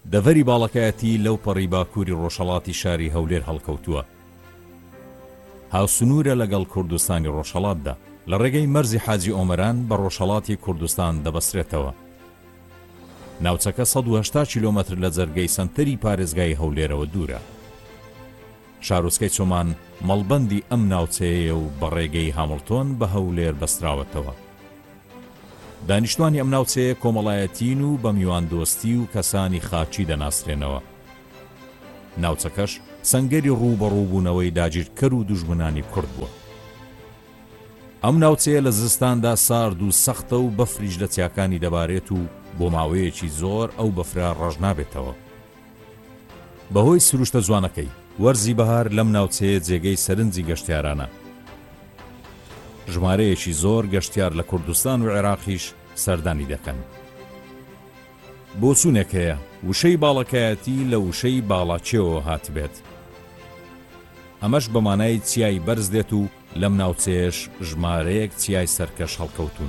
دەڤەری باڵەکایەتی لەو پەڕی باکووری ڕۆژهەڵاتی شاری هەولێر هەڵکەوتووە. هاوسنوورە لەگەڵ کوردستانی ڕۆژهەڵاتدا لە ڕێگەی مەرزی حاجی ئۆمەران بە ڕۆژهەڵاتی کوردستان دەبەسرێتەوە. ناوچەکە 180 کیلۆمەتر لە جەرگەی سەنتەری پارێزگای هەولێرەوە دوورە. شارۆچکەی چۆمان مەڵبەندی ئەم ناوچەیە و بە ڕێگەی هامڵتۆن بە هەولێر بەستراوەتەوە. دانیشتوانی ئەم ناوچەیە کۆمەڵایەتین و بە میواندۆستی و کەسانی خاچی دەناسرێنەوە. ناوچەکەش سەنگەری ڕووبەڕووبوونەوەی داگیرکەر و دوژمنانی کورد بووە. ئەم ناوچەیە لە زستاندا سارد و سەختە و بەفریش لە چیاکانی دەبارێت و بۆ ماوەیەکی زۆر ئەو بەفرا ڕەش نابێتەوە. بەهۆی سروشتە جوانەکەی وەرزی بەهار لەم ناوچەیە جێگەی سەرنجی گەشتیارانە. ژمارەیەکی زۆر گەشتیار لە کوردستان و عێراقیش سەردانی دەکەن. بۆچوونێک هەیە وشەی باڵەکایەتی لە وشەی باڵاچێەوە هاتبێت. ئەمەش بەمانای چیای بەرز دێت و لەم ناوچەیەش ژمارەیەک چیای سەرکەش هەڵکەوتون.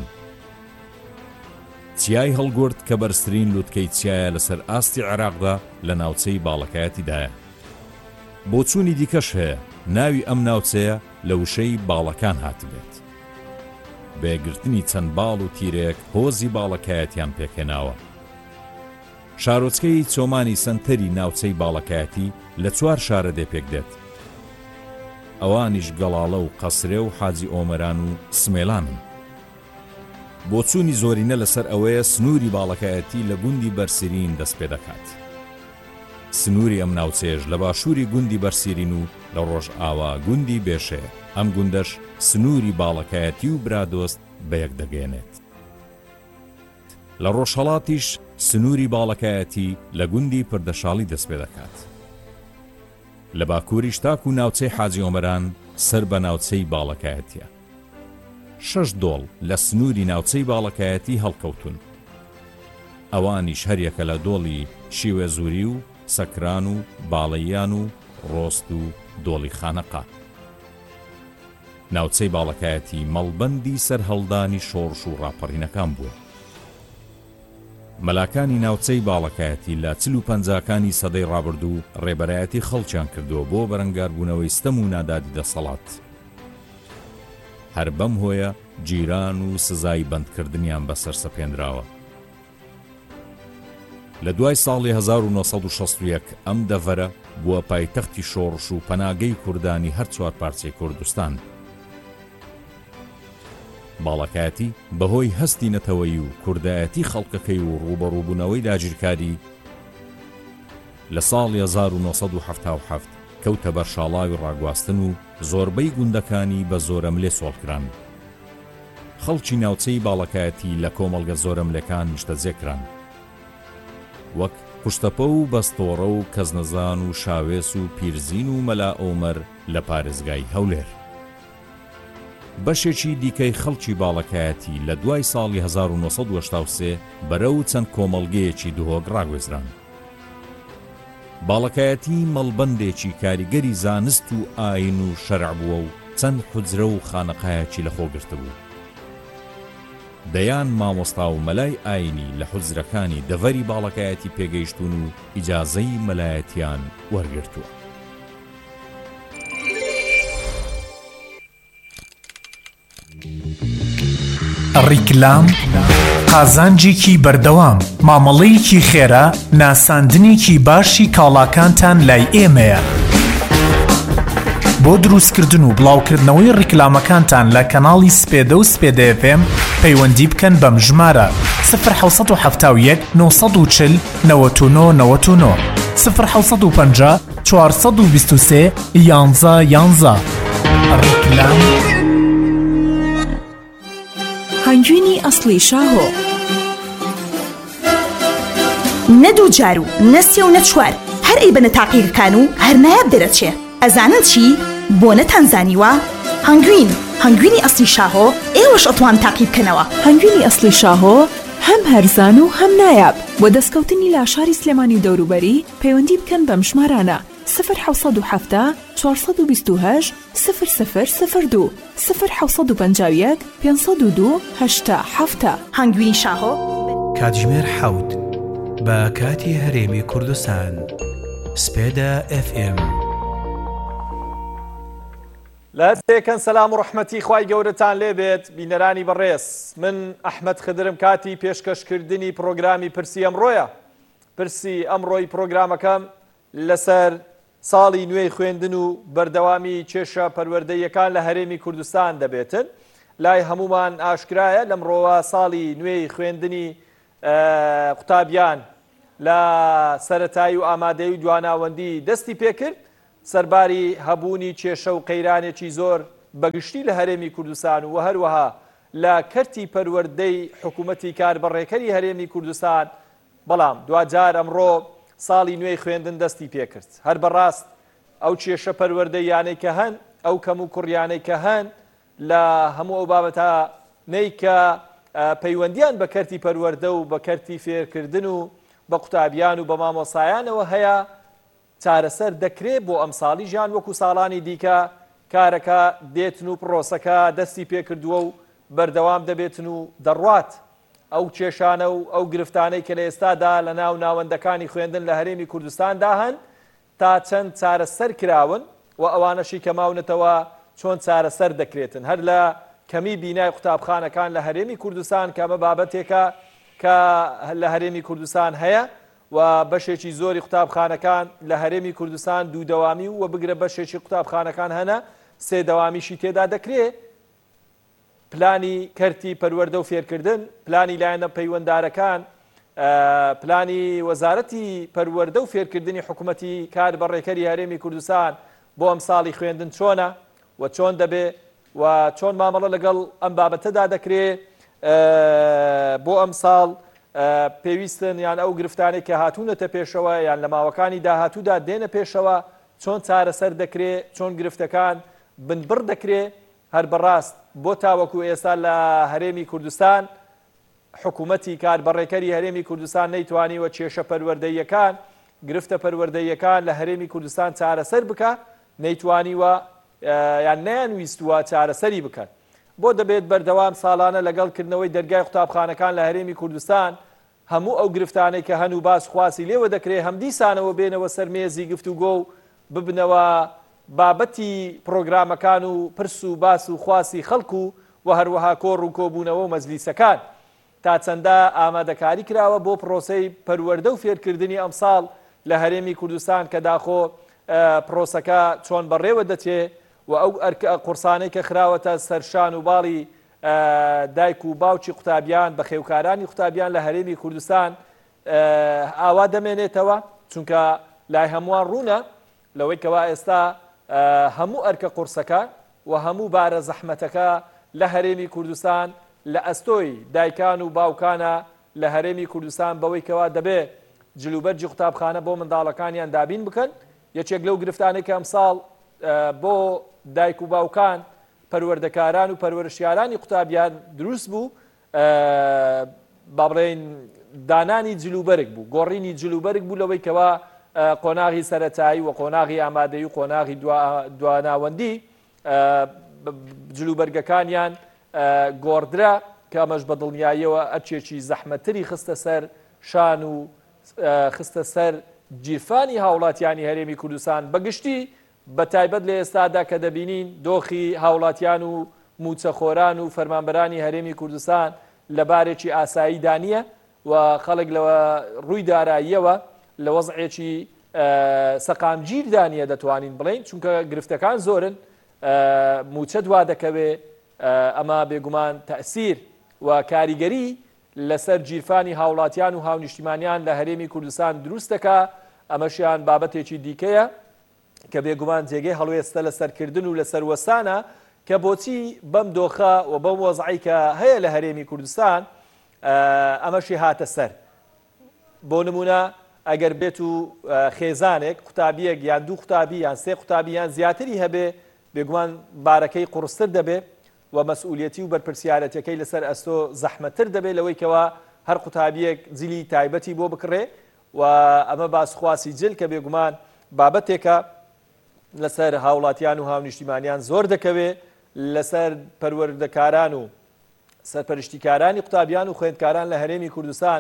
چیای هەڵگورد کە بەرزترین لووتکەی چیایە لەسەر ئاستی عێراقدا لە ناوچەی باڵەکایەتیدایە. بۆچوونی دیکەش هەیە ناوی ئەم ناوچەیە لە وشەی باڵەکان هاتبێت. بێگرتنی چەند باڵ و تیرێک هۆزی باڵەکایەتیان پێکهێناوە. شارۆچکەی چۆمانی سەنتەری ناوچەی باڵەکایەتی لە 4 شارە دێپێک دێت. ئەوانیش گەڵاڵە و قەسرێ و حاجی ئۆمەران و سمێلانن. بۆچوونی زۆرینە لەسەر ئەوەیە سنووری باڵەکایەتی لە گوندی بەرسیرین دەست پێ دەکات. سنووری ئەم ناوچێژ لە باشووری گوندی بەرسیرین و لە ڕۆژ ئاوا گوندی بێشەیە. ئەم گوندەش سنووری باڵەکایەتی و برادۆست بەیەک دەگەێنێت. لە ڕۆژهەڵاتیش سنووری باڵەکایەتی لە گوندی پردەشاڵی دەست پێ دەکات. لە باکووریش تاک و ناوچەی حاجی ئۆمەران سەر بە ناوچەی باڵەکایەتیە. 6 دۆڵ لە سنووری ناوچەی باڵەکایەتی هەڵکەوتون. ئەوانیش هەریەکە لە دۆڵی شیوێزووری و سەکران و باڵەیان و ڕۆست و دۆڵی خانەقا. ناوچەی باڵەکایەتی مەڵبەندی سەرهەڵدانی شۆڕش و ڕاپەڕینەکان بووە. مەلاکانی ناوچەی باڵەکایەتی لە 40-50کانی سەدەی ڕابردوو ڕێبەرایەتی خەڵکیان کردووە بۆ بەرەنگاربوونەوەی ستەم و نادادی دەسەڵات. هەر بەم هۆیە جیران و سزای بەندکردنیان بەسەر سەپێنراوە. لە دوای ساڵی 1961 ئەم دەڤەرە بووە پایتەختی شۆڕش و پەناگەی کوردانی هەر 4 پارچەی کوردستان. باڵەکایەتی بەهۆی هەستی نەتەوەیی و کوردایەتی خەڵکەکەی و ڕوبەڕووبوونەوەی داگیرکاری لە ساڵی 1970 کەوتە بەرشاڵاوی ڕاگواستن و زۆربەی گوندەکانی بە زۆرەملێ سۆڵکران. خەڵکی ناوچەی باڵەکایەتی لە کۆمەڵگە زۆرەملەکان نیشتەجێکران، وەک پشتەپە و بەستۆڕە و کەزنەزان و شاوێس و پیرزین و مەلا ئۆمەر لە پارێزگای هەولێر. بەشێکی دیکەی خەڵکی باڵەکایەتی لە دوای ساڵی 1983 بەرەو چەند کۆمەڵگەیەکی دهۆک ڕاگوێزران. باڵەکایەتی مەڵبەندێکی کاریگەری زانست و ئاین و شەرع بووە و چەند حوجرە و خانەقایەکی لەخۆ گرتبوو. دەیان مامۆستا و مەلای ئاینی لە حوجرەکانی دەڤەری باڵەکایەتی پێگەیشتون و ئیجازەی مەلایەتیان وەرگرتووە. ڕیکلام قازانجێکی بەردەوام، مامەڵەیەکی خێرا، ناساندنێکی باشی کاڵاکانتان لای ئێمەیە. بۆ دروستکردن و بڵاوکردنەوەی ڕیکلامەکانتان لە کەناڵی سپێدە و سپێدە FM پەیوەندی بکەن بەم ژمارە 1970 940 99 1950 423 11 ڕیکلام. هەنگوینی ئەسڵی شاهۆ، نەدوو جار و نەسێ و نەچوار، هەر ئەی بنە تاقیرکان و هەر نایاب دەرەچێ. ئەزانن چی؟ بۆ نەتانزانیوە؟ هەنگوینی ئەسڵی شاهۆ ئێوەش ئەتوان تاقی بکەنەوە. هەنگوینی ئەسڵی شاهۆ هەم هەرزان و هەم نایاب. بۆ دەستکەوتنی لاشاری سلێمانی و دەوروبەری پەیوەندی بکەن بەم ژمارانە 1970 428 0002 1951 502 8 7. هەنگوینی شاهۆ کاتژمێر 7 بە کاتی هەرێمی کوردستان سپێدا FM. لاستێکەن سەلام و ڕەحمەتی خوای گەورەتان لێبێت بینەرانی بەڕێز. من ئەحمەد خدرم کاتی پێشکەشکردنی پرۆگرامی پرسی ئەمڕۆیە. پرسی ئەمڕۆی پرۆگرامەکەم لەسەر ساڵی نوێی خوێندن و بەردەوامی کێشە پەروەردەییەکان لە هەرێمی کوردستان دەبێتن. لای هەمومان ئاشکرایە لەمڕۆوە ساڵی نوێی خوێندنی قوتابیان لە سەرەتایی و ئامادەی و دواناوەندی دەستی پێکرد سەرباری هەبوونی کێشە و قەیرانێکی زۆر بەگشتی لە هەرێمی کوردستان و هەروەها لە کەرتی پەروەردەی حکوومەتی کاربەڕێکەری هەرێمی کوردستان. بەڵام دوجار ئەمڕۆ ساڵی نوێی خوێندن دەستی پێکرد. هەر بەڕاست ئەو کێشە پەروەردەیانەی کە هەن ئەو کەم و کوڕیانەی کە هەن لە هەموو ئەو بابەتە نەیکە پەیوەندیان بە کەرتی پەروەردە و بە کەرتی فێرکردن و بە قوتابیان و بە مامۆسایانەوە هەیە چارەسەر دەکرێت بۆ ئەم ساڵی ژیان وەکو ساڵانی دیکە کارەکە دێتن و پرۆسەکە دەستی پێکردووە و بەردەوام دەبێتن و دەڕوات ئەو کێشانە و ئەو گرفتانەی کە لە ئێستادا لە ناو ناوەندەکانی خوێندن لە هەرێمی کوردستاندا هەن تا چەند چارەسەر کراون و ئەوانەشی کە ماونەتەوە چۆن چارەسەر دەکرێتن. هەر لە کەمی بینای قوتابخانەکان لە هەرێمی کوردستان کە ئەمە بابەتێکە کە لە هەرێمی کوردستان هەیە و بەشێکی زۆری قوتابخانەکان لە هەرێمی کوردستان دوو دەوامی و بگرە بەشێکی قوتابخانەکان هەنە سێ دەوامیشی تێدا دەکرێت. پلانی کەرتی پەروەردە و فێرکردن، پلانی لایەنە پەیوەنددارەکان، پلانی وەزارەتی پەروەردە و فێرکردنی حکوومەتی کاربەڕێکەری هەرێمی کوردستان بۆ ئەم ساڵی خوێندن چۆنە و چۆن دەبێ و چۆن مامەڵە لەگەڵ ئەم بابەتەدا دەکرێت بۆ ئەم ساڵ پێویستن یان ئەو گرفتانێک کە هاتوونەتە پێشەوە یان لە ماوەکانی داهاتوودا دێنە پێشەوە چۆن چارەسەر دەکرێت، چۆن گرفتەکان بنبڕ دەکرێت. هەر بەڕاست بۆ تاوەکو ئێستا لە هەرێمی کوردستان حکوومەتی کاربەڕێکەری هەرێمی کوردستان نەیتوانیوە کێشە پەروەردەییەکان گرفتە پەروەردەییەکان لە هەرێمی کوردستان چارەسەر بکە، نەیتوانیوە یان نەیانویستووە چارەسەری بکەن. بۆ دەبێت بەردەوام ساڵانە لەگەڵکردنەوەی دەرگای قوتابخانەکان لە هەرێمی کوردستان هەموو ئەو گرفتانەی کە هەن و باس خواسی لێوە دەکرێت هەم دیسانەوە بێنەوە سەرمێزی گفتوگۆ و ببنەوە بابەتی پرۆگرامەکان و پرس و باس و خواسی خەڵکو و هەروەها کۆڕ و کۆبوونەوە و مەجلیسەکان تا چەندە ئامادەکاری کراوە بۆ پرۆسەی پەروەردە و فێرکردنی ئەم ساڵ لە هەرێمی کوردستان کە داخۆ پرۆسەکە چۆن بەڕێوە دەچێت و ئەو قورسانەی کە خراوەتە سەرشان و باڵی دایک و باوکی قوتابیان بە خێوکارانی قوتابیان لە هەرێمی کوردستان ئاوا دەمێنێتەوە، چونکە لای هەمووان ڕوونە لەوەی کەوا ئێستا هەموو ئەرکە قورسەکە و هەموو بارە زەحمەتەکە لە هەرێمی کوردستان لە ئەستۆی دایکان و باوکانە لە هەرێمی کوردستان بەوەی کەوا دەبێ جلوبەرجی قوتابخانە بۆ منداڵەکانیان دابین بکەن. یەکێک لەو گرفتانەی کە ئەمساڵ بۆ دایک و باوکان پەروەردەکاران و پەروەرشیارانی قوتابیان دروست بوو با بڵێن دانانی جلوبەرگ بوو، گۆڕینی جلوبەرگ بوو لەوەی کەوا قۆناغی سەرەتایی و قۆناغی ئامادەی و قۆناغی دواناوەندی جلوبەرگەکانیان گۆڕدرا کە ئەمەش بە دڵنیاییەوە ئەرچێکی زەحمەتری خستە سەر شان و خستە سەر جیرفانی هاوڵاتیانی هەرێمی کوردستان بەگشتی بە تایبەت لە ئێستادا کە دەبینین دۆخی هاوڵاتیان و موچەخۆران و فەرمانبەرانی هەرێمی کوردستان لە بارێکی ئاسایی دانیە و خەڵک لەوە ڕووی داراییەوە لە وەزعێکی سەقامگیر دانیە دەتوانین بڵین، چونکە گرفتەکان زۆرن موچە دوا دەکەوێ. ئەمە بێگومان تەئسیر و کاریگەری لەسەر جیرفانی هاوڵاتیان و هاونیشتیمانیان لە هەرێمی کوردستان دروست دەکا. ئەمەشیان بابەتێکی دیکەیە کە بێگومان جێگەی هەڵوێستە لە سەرکردن و لە سەروەسانە کە بۆچی بەم دۆخە و بەم وەزعی کە هەیە لە هەرێمی کوردستان ئەمەشی هاتە سەر. بۆ نمونە ئەگەر بێت و خێزانێک قوتابیەک یان دوو قوتابی یان سێ قوتابی یان زیاتری هەبێ بێگومان بارەکەی قورستر دەبێ و مەسئولیەتی و بەرپرسیارەتەکەی لەسەر ئەستۆ زەحمەتر دەبێت لەوەی کەوا هەر قوتابیەک جلی تایبەتی بۆ بکڕێ و ئەمە باسخواسی جل کە بێگومان بابەتێکە لەسەر هاوڵاتیان و هاونیشتیمانیان زۆر دەکەوێت لەسەر پەروەردەکاران و سەرپەرشتیکارانی قوتابیان و خوێندکاران لە هەرێمی کوردستان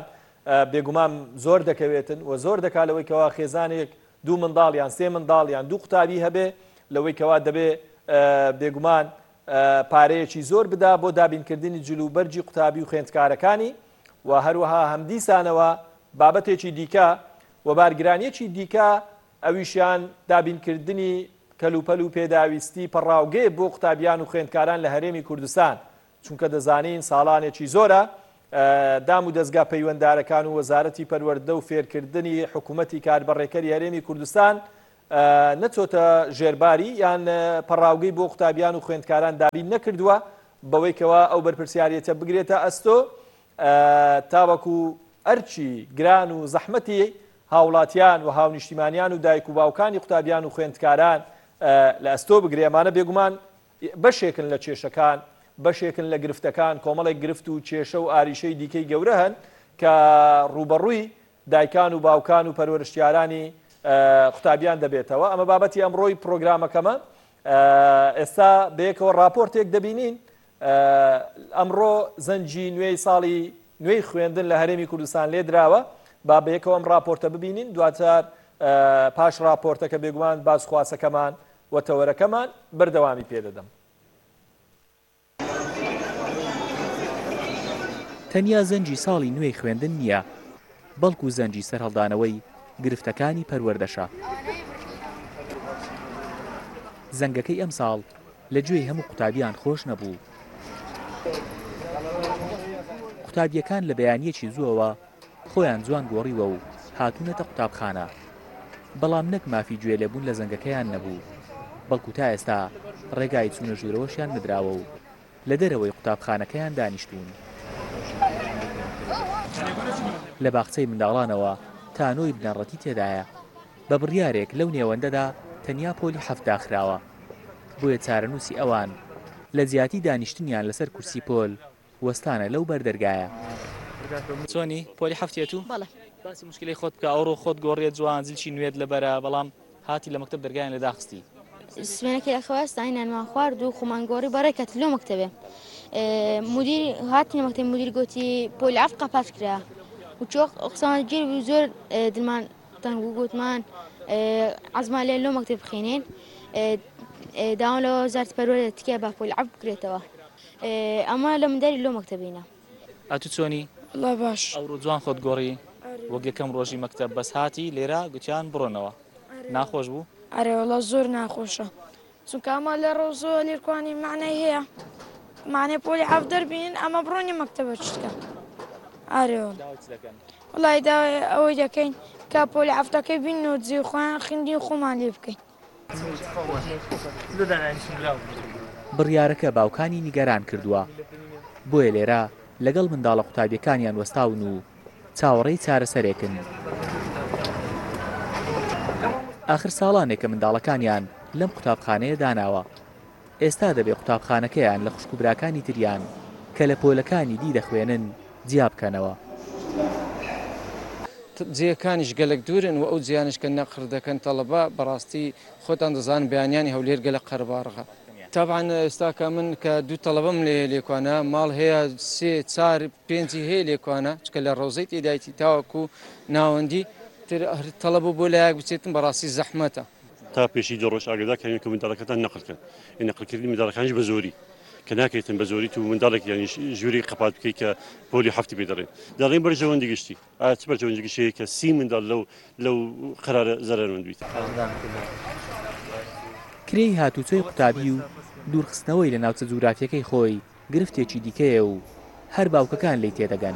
بێگومان زۆر دەکەوێتن و زۆر دەکات لەوەی کەوا خێزانێک دوو منداڵیان سێ منداڵیان دوو قوتابی هەبێ لەوەی کەوا دەبێ بێگومان پارەیەکی زۆر بدا بۆ دابینکردنی جلوبەرجی قوتابی و خوێندکارەکانی و هەروەها هەمدیسانەوە بابەتێکی دیکە و بارگرانیەکی دیکە ئەویشیان دابینکردنی کەلوپەل و پێداویستی پەڕاوگەیە بۆ قوتابیان و خوێندکاران لە هەرێمی کوردستان چونکە دەزانین ساڵانێکی زۆرە دام و دەستگا پەیوەنددارەکان و وەزارەتی پەروەردە و فێرکردنی حکوومەتی کاربەڕێکەری هەرێمی کوردستان نەچۆتە ژێرباری یان پەڕاوگەی بۆ قوتابیان و خوێندکاران دابین نەکردووە بەوەی کەوا ئەو بەرپرسیارەتە بگرێتە ئەستۆ تاوەکو ئەرچی گران و زەحمەتی هاوڵاتیان و هاونیشتیمانیان و دایک و باوکانی قوتابیان و خوێندکاران لە ئەستۆ بگرێ ئەمانە بێگومان بەشێکن لە کێشەکان بەشێکن لە گرفتەکان کۆمەڵێک گرفت و کێشە و ئاریشەی دیکەی گەورە هەن کە ڕوبەڕووی دایکان و باوکان و پەروەرشتیارانی قوتابیان دەبێتەوە ئەمە بابەتی ئەمڕۆی پرۆگرامەکەمە ئێستا بەیەکەوە راپۆرتێک دەبینین ئەمڕۆ زەنجی نوێی ساڵی نوێی خوێندن لە هەرێمی کوردستان لێ دراوە با بەیەکەوە ئەم راپۆرتە ببینین دواتر پاش راپۆرتەکە بێگومان بازخواسەکەمان و تەوەرەکەمان بەردەوامی پێدەدەم. تەنیا زەنجی ساڵی نوێی خوێندن نییە بەڵکو زەنجی سەرهەڵدانەوەی گرفتەکانی پەروەردەشە. زەنگەکەی ئەم ساڵ لە گوێی هەموو قوتابیان خۆش نەبوو. قوتابیەکان لە بەیانیەکی زووەوە خۆیان جوان گۆڕیوە و هاتوونەتە قوتابخانە بەڵام نەک مافی گوێ لێبوون لە زەنگەکەیان نەبوو بەڵکو تا ئێستا ڕێگای چوونە ژوورەوەشیان مدراوە و لە دەرەوەی قوتابخانەکەیان دانیشتوون. لە باخچەی منداڵانەوە تانۆی بنەڕەتی تێدایە بە بڕیارێک لەو نێوەندەدا تەنیا پۆلی 7 داخراوە بۆیە چارەنووسی ئەوان لە جیاتی دانیشتنیان لەسەر کورسی پۆل وەستانە لەو بەردەرگایە. چۆنی پۆلی 7 بەڵێ باسی مشکلی خۆت بکە ئەوڕۆ خۆت گۆڕێت جوان زیلکی نوێت لەبەرە بەڵام هاتی لە مەکتەب دەرگایان لە داخستی سمێنەکەی لەخواست ئاینانمان خوارد و خۆمانگۆڕی بەڕێکەت لەو مەکتەبێ مدیر هاتی مەکتەب مدیر گوتی پۆلی 7 قاپات کرا و چۆخ قسەمان گیر بوو زۆر دڵمان تەنگ بوو گوتمان عەزمان لێ لەو مەکتەب بخێنین داوام لە وەزارەتی پەروەردە تکایە با پۆلی 7 بکرێتەوە ئەمە لە منداری لەو مەکتەبینە. ئەتو چۆنی؟ وەڵڵا باش. ئەوڕۆ جوان خۆت گۆڕی وەک یەکەم ڕۆژی مەکتەب بەس هاتی لێرە گوتیان بڕۆنەوە ناخۆش بوو؟ ئەرێ وەڵڵا زۆر ناخۆشە چونکە ئەمە لە ڕۆ زۆر لێرکوانی معنای هەیە معنای پۆلی 7 دەربین ئەمە بڕۆنی مەکتەبە چتکە ئارێ وەڵڵای داوای ئەوەی دەکەین کا پۆلی 7ەکەی بین و جێ خۆیان خوێندی خۆمان لێ بکەین. بڕیارەکە باوکانی نیگەران کردووە بۆیە لێرە لەگەڵ منداڵە قوتابیەکانیان وەستاون و چاوەڕێی چارەسەرێکن. ئاخر ساڵانێکە منداڵەکانیان لەم قوتابخانەیە داناوە ئێستا دەبێ قوتابخانەکەیان لە خوشکوبراکانی تریان کە لە پۆلەکانی دی دەخوێنن جیا بکەنەوە. جێەکانیش گەلک دوورن و ئەو جیانش کە نەقڕ دەکەن تەڵەبا بەڕاستی خۆتان دەزان بەیانیانی هەولێر گەلە قەرباڕغا. طبعا ئێستا کە من کە دوو تەڵەبەم لێکوانە ماڵ هەیە 3 4 5 هەیە لێکوانە چکە لە ڕۆزەی تێدایەتی تاوەکو ناوەندی تەڵەبە بۆ لایەک بچێتن بەڕاستی زەحمەتە. تا پێشی دو ڕۆژ ئاگدا کەین کە منداڵەکەتان نەقلکەن نەقلکردنی منداڵەکانیش بە زۆری کە ناکەیتن بە زۆری و منداڵێک یانی ژووری قەپات بکەیت کە پۆلی 7 پێ دەڕێن دەڵێن بەرژەوەندی گشتی ئایا چ بەرژەوەندی گشتەیە کە 30 منداڵ لەو قەرارە زەرەرمەند بیت. کرێی هاتوچۆی قوتابی و دوورخستنەوەی لە ناوچە جوگرافیەکەی خۆی گرفتێکی دیکەیە و هەر باوکەکان لی تێدەگەن.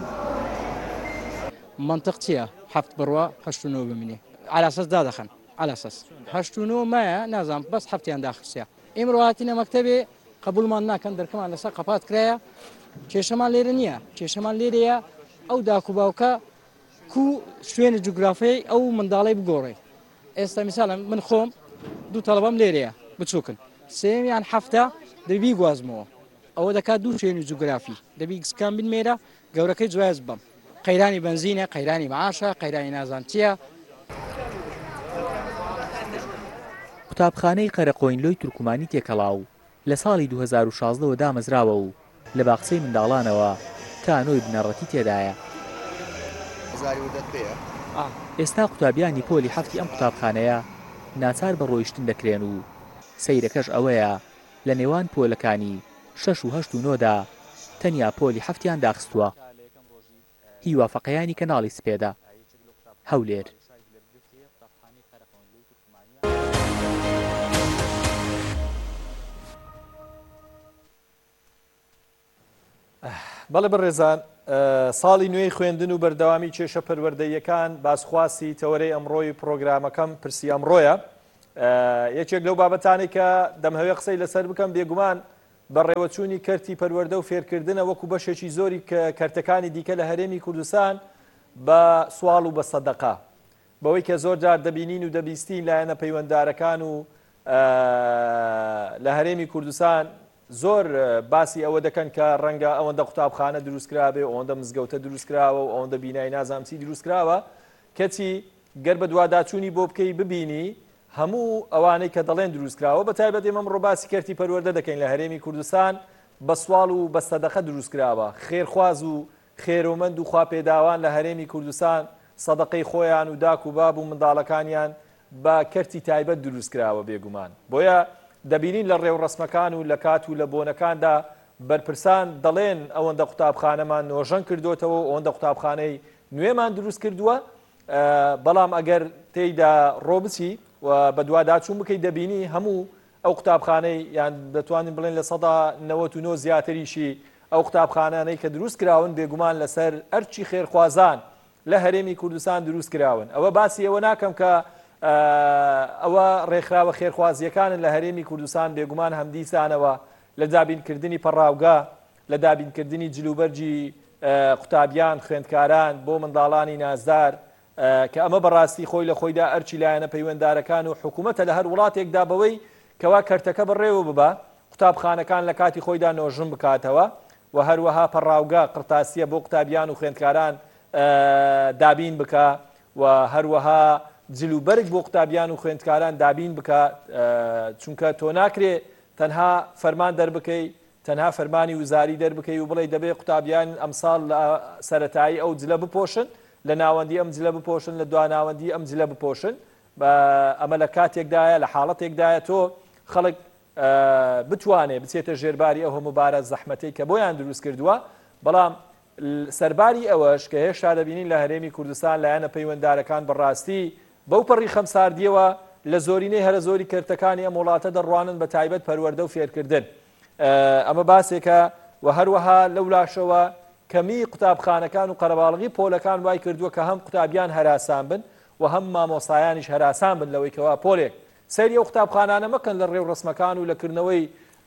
منطق چییە 7 بڕوا 8 بمینێ علاساس دادەخەن علاساس 8 مایە نازانم بەس هەفتیان داخستە ئێمڕۆ هاتینە مەکتەبێ قبولمان ناکەن دەرکەمان لەسەر قەپات کرایە کێشەمان لێرە نییە کێشەمان لێرەیە ئەو داکو باوکە کو شوێنە جوگرافیای ئەو منداڵی بگۆڕێ ئێستا میساڵم من خۆم دوو تەڵەبەم لێرەیە بچووکن سێمیان هەفتە دەبی گوازمەوە ئەوە دەکات دوو شوێنی جوگرافی دەبی گسکان بنمێرە گەورەکەی جواز بم قەیرانی بنزینە قەیرانی معاشە قەیرانی نازانتیە. قوتابخانەی قەرەقۆینلۆی تورکمانی تێکەڵاو لە ساڵی 2016 دامەزراوە و لە باخچەی منداڵانەوە تانۆی بنەڕەتی تێدایە. هزاری وردەت پێیە ئێستا قوتابیانی پۆلی هەفتی ئەم قوتابخانەیە ناچار بە ڕۆیشتن دەکرێن و سەیرەکەش ئەوەیە لە نێوان پۆلەکانی 6 و 8 و 9دا تەنیا پۆلی هەفتیان داخستووە. هیوافەقەیانی کەناڵی سپێدا هەولێر. بەڵێ بەڕێزان، ساڵی نوێی خوێندن و بەردەوامی کێشە پەروەردەییەکان باسخواسی تەوەرەی ئەمڕۆی پرۆگرامەکەم پرسی ئەمڕۆیە. یەکێک لەو بابەتانی کە دەمهەوێ قسەی لەسەر بکەم بێگومان بەڕێوەچوونی کەرتی پەروەردە و فێرکردنە وەکو بەشێکی زۆری کەرتەکانی دیکە لە هەرێمی کوردستان بە سوال و بە سەدەقا، بەوەی کە زۆر جار دەبینین و دەبیستین لایەنە پەیوەنددارەکان و لە هەرێمی کوردستان زۆر باسی ئەوە دەکەن کە ڕەنگە ئەوەندە قوتابخانە دروستکرابێ، ئەوەندە مزگەوتە دروستکراوە و ئەوەندە بینای نازانچی دروستکراوە، کەچی گەر بە دوواداچوونی بۆ بکەی ببینی هەموو ئەوانەی کە دەڵێن دروستکراوە بە تایبەت ئێمە ئەمڕۆ باسی کەرتی پەروەردە دەکەین لە هەرێمی کوردستان بە سوال و بە سەدەقە دروستکراوە. خێرخواز و خێرۆمەند و خواپێداوان لە هەرێمی کوردستان سەدەقەی خۆیان و داک و باب و منداڵەکانیان بە کەرتی تایبەت دروستکراوە بێگومان. بۆیە دەبینین لە ڕێو ڕسمەکان و لە کات و لە بۆنەکاندا بەرپرسان دەڵێن ئەوەندە قوتابخانەمان نۆژەن کردوتەوە، ئەوەندە قوتابخانەی نوێمان دروست کردووە، بەڵام ئەگەر تێیدا ڕۆ بچی و بە دوواداچوون بکەی دەبینی هەموو ئەو قوتابخانەی یان دەتوانین بڵێن لە 1999 زیاتریشی ئەو قوتابخانانەی کە دروست کراون بێگومان لەسەر ئەرچی خێرخوازان لە هەرێمی کوردستان دروست کراون. ئەوە باسی ئەوە ناکەم کە ئەوە ڕێکخراوە خێرخوازیەکانن لە هەرێمی کوردستان بێگومان هەمدیسانەوە لە دابینکردنی پەڕاوگا، لە دابینکردنی جلوبەرجی قوتابیان خوێندکاران بۆ منداڵانی نازدار، کە ئەمە بەڕاستی خۆی لە خۆیدا ئەرچی لایەنە پەیوەنددارەکان و حکوومەتە لە هەر وڵاتێکدا بەوەی کەوا کەرتەکە بڕێوە ببە، قوتابخانەکان لە کاتی خۆیدا نۆژن بکاتەوە و هەروەها پەڕاوگا قرتاسیە بۆ قوتابیان و خوێندکاران دابین بکە و هەروەها جلوبەرگ بۆ قوتابیان و خوێندکاران دابین بکە، چونکە تۆ ناکرێ تەنها فەرمان دەربکەی، تەنها فەرمانی وزاری دەربکەی و بڵێ دەبێت قوتابیان ئەمساڵ لە سەرەتایی ئەو جلە بپۆشن، لە ناوەندی ئەم جلە بپۆشن، لە دواناوەندی ئەم جلە بپۆشن. ئەمە لە کاتێکدایە لە حاڵەتێکدایە تۆ خەڵک بتوانێ بچێتە ژێرباری ئەو هەموو بارە زەحمەتەی کە بۆیان دروست کردووە. بەڵام سەرباری ئەوەش کە هێشتا دەبینین لە هەرێمی کوردستان لایەنە پەیوەنددارەکان بەڕاستی بەو پەڕی خەمساردیەوە لە زۆرینەی هەرە زۆری کەرتەکانی ئەم وڵاتە دەڕوانن بە تایبەت پەروەردە و فێرکردن. ئەمە باسێکە و هەروەها لەو لاشەوە کەمی قوتابخانەکان و قەرەباڵغی پۆلەکان وای کردووە کە هەم قوتابیان هەراسان بن و هەم مامۆسایانیش هەراسان بن لەوەی کەوا پۆلێک سەیری ئەو قوتابخانانە مەکەن لە ڕێو ڕسمەکان و لەکردنەوەی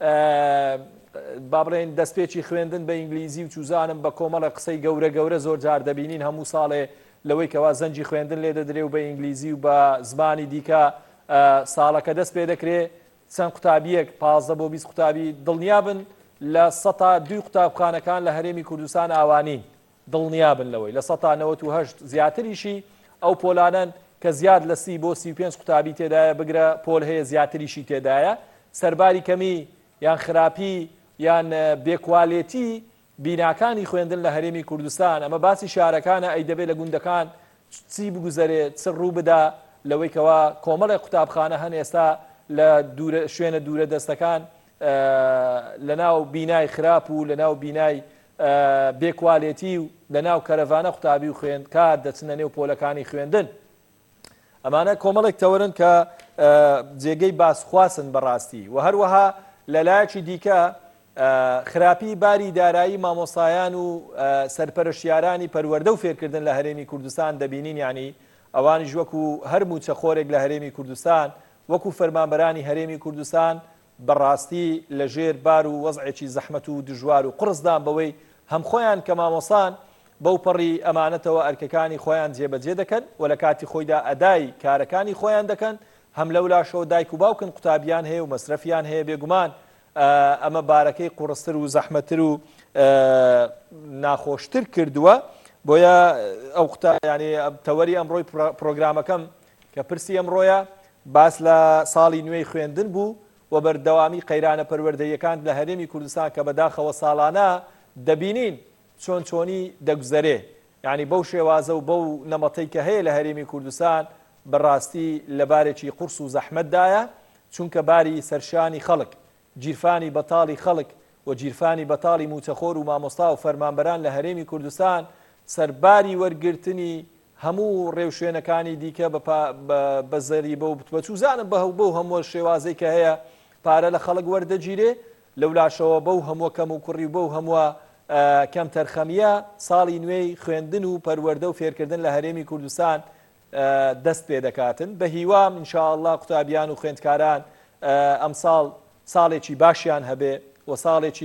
با بڵێن دەستپێکی خوێندن بە ئینگلیزی و چوزانم بە کۆمەڵە قسەی گەورە گەورە زۆر جار دەبینین هەموو ساڵێ لەوەی کەوا زەنجی خوێندن لێ دەدرێ و بە ئینگلیزی و بە زمانی دیکە ساڵەکە دەست پێ دەکرێت چەند قوتابیەک 15 بۆ 20 قوتابی دڵنیا بن لە 102 قوتابخانەکان لە هەرێمی کوردستان ئاوانین، دڵنیا بن لەوەی لە 198 زیاتریشی ئەو پۆلانن کە زیاد لە 30 بۆ 35 قوتابی تێدایە بگرە پۆل هەیە زیاتریشی تێدایە. سەرباری کەمی یان خراپی یان بێکوالێتی بیناکانی خوێندن لە هەرێمی کوردستان، ئەمە باسی شارەکانە ئەی دەبێت لە گوندەکان چی بگوزارێت چ ڕوو بدا لەوەی کەوا کۆمەڵی قوتابخانە هەن ئێستا لە شوێنە دوورە دەستەکان لە ناو بینای خراپ و لە ناو بینای بێکوالێتی و لە ناو کەرەڤانە قوتابی و خوێندکار دەچنە نێو پۆلەکانی خوێندن. ئەمانە کۆمەڵێک تەورن کە جێگەی باسخواسن بەڕاستی و هەروەها لەلایەکی دیکە خراپی باری دارایی مامۆسایان و سەرپەرشتیارانی پەروەردە و فێرکردن لە هەرێمی کوردستان دەبینین، یعنی ئەوانیش وەکو هەر موچەخۆرێک لە هەرێمی کوردستان وەکو فەرمانبەرانی هەرێمی کوردستان بەڕاستی لەژێر بار و وەزعێکی زەحمەت و دژوار و قرسدان بەوەی هەم خۆیان کە مامۆسان بەو پەڕی ئەمانەتەوە ئەرکەکانی خۆیان جێبەجێ دەکەن و لە کاتی خۆیدا ئەدای کارەکانی خۆیان دەکەن، هەم لەو لاشەوە دایک و باوکن قوتابیان هەیە و مەسرەفیان هەیە. بێگومان ئەمە بارەکەی قوڕستر و زەحمەتر و ناخۆشتر کردووە. بۆیە ئەو ینی تەوەری ئەمڕۆی پرۆگرامەکەم کە پرسی ئەمڕۆیە باس لە ساڵی نوێی خوێندن بوو و بەردەوامی قەیرانە پەروەردەیەکان لە هەرێمی کوردستان کە بەداخەوە ساڵانە دەبینین چۆن چۆنی دەگوزەرێ یعنی بەو شێوازە و بەو نەمەتەی کە هەیە لە هەرێمی کوردستان بەڕاستی لە بارێکی قورس و زەحمەتدایە چونکە باری سەرشانی خەڵک گیرفانی بەتاڵی خەڵک و گیرفانی بەتاڵی موچەخۆر و مامۆستا و فەرمانبەران لە هەرێمی کوردستان سەرباری وەرگرتنی هەموو ڕێوشوێنەکانی دیکە بە زەری بە و بەچووزانم بەو هەموو شێوازەی کە هەیە پارە لە خەڵک وەردەگیرێ لەولاشەوە بەو هەموو کەم و کوڕی و بەو هەمووە کەم تەرخەمیە ساڵی نوێی خوێندن و پەروەردە و فێرکردن لە هەرێمی کوردستان دەست پێ دەکاتن بە هیوام ئینشاءالله قوتابیان و خوێندکاران ئەم ساڵێکی باشیان هەبێ و ساڵێکی